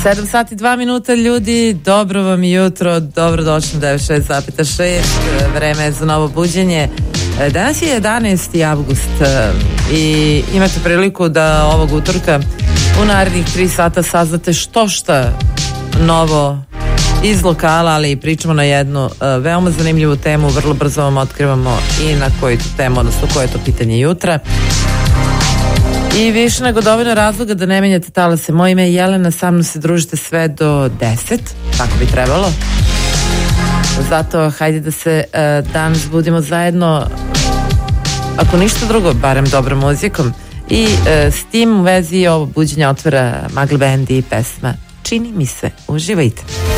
7 sati 2 minuta, ljudi, dobro vam jutro, dobrodošli na 96,6, vreme je za novo buđenje. Danas je 11. avgust i imate priliku da ovog utorka u narednih 3 sata saznate što šta novo iz lokala, ali i pričamo na jednu veoma zanimljivu temu. Vrlo brzo vam otkrivamo i na koju tu temu, odnosno koje je to pitanje jutra. I više nego dovoljno razloga da ne menjate talase. Moje ime je Jelena, sa mnom se družite sve do 10, tako bi trebalo. Zato hajde da se danas budimo zajedno, ako ništa drugo, barem dobrom muzikom. I s tim u vezi ovo buđenje otvara Magli Band i pesma Čini mi se. Uživajte.